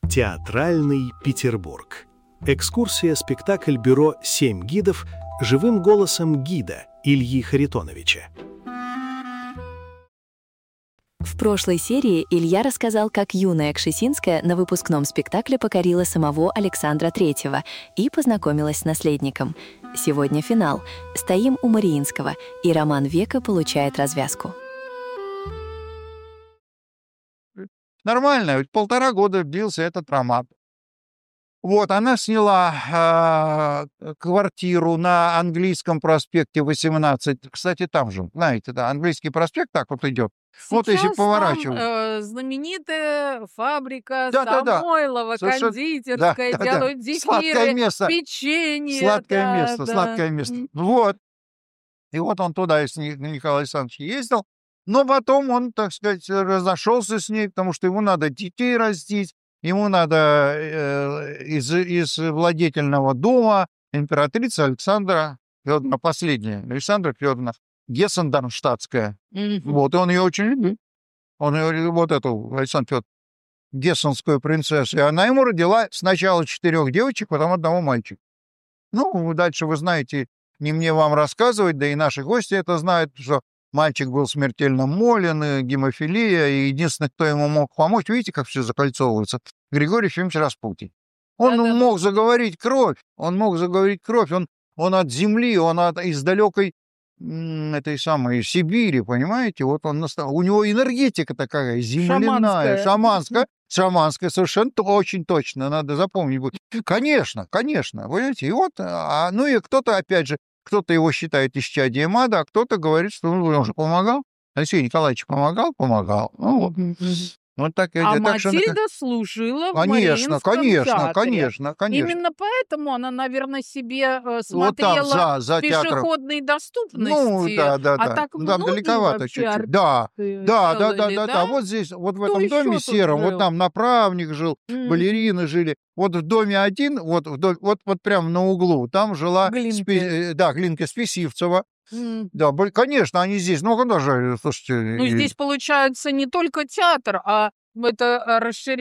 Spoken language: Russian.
Театральный Петербург. Экскурсия-спектакль бюро «Семь гидов» живым голосом гида Ильи Харитоновича. В прошлой серии Илья рассказал, как юная Кшесинская на выпускном спектакле покорила самого Александра III и познакомилась с наследником. Сегодня финал. Стоим у Мариинского, и роман века получает развязку. Нормально, ведь 1,5 года длился этот роман. Вот, она сняла квартиру на Английском проспекте 18. Кстати, там же, знаете, да, Английский проспект так вот идет. Вот если поворачивать. Там знаменитая фабрика Да-да-да. Самойлова, Совершенно- кондитерская, да-да-да. делают Сладкое зефиры, место. печенье. Сладкое место. Вот. И вот он туда с Николаем Александровичем ездил. Но потом он, так сказать, разошелся с ней, потому что ему надо детей растить, ему надо из владетельного дома императрица Александра Федоровна, последняя, Александра Федоровна, Гессен-Дармштадтская. Вот, и он ее очень любит. Он ее, вот эту Александру Федоровну, гессенскую принцессу. И она ему родила сначала 4 девочек, потом 1 мальчика. Ну, дальше вы знаете, не мне вам рассказывать, да и наши гости это знают, что мальчик был смертельно болен, и гемофилия, и единственный, кто ему мог помочь, видите, как все закольцовывается, Григорий Ефимович Распутин. Он мог заговорить кровь, он от земли, из далекой этой самой Сибири, понимаете, вот он у него энергетика такая земляная, шаманская, совершенно очень точно, надо запомнить будет. Конечно, понимаете, и вот, ну и кто-то, опять же, кто-то его считает исчадием ада, а кто-то говорит, что он же помогал. Алексей Николаевич помогал. Ну, вот так. Матильда служила в Мариинском театре. Конечно. Именно поэтому она, наверное, себе Вот там, смотрела за театром. пешеходной доступности. Ну, да. А так Там многие далековато вообще чуть-чуть. Да. да? Вот здесь, вот в Кто этом доме еще тут сером, жил? вот там направник жил, балерины жили. Вот в доме один, вот прямо на углу, там жила Глинка Списивцева. Да, конечно, они здесь. Ну, когда же, слушайте... Ну, здесь, получается, не только театр, а это расширяется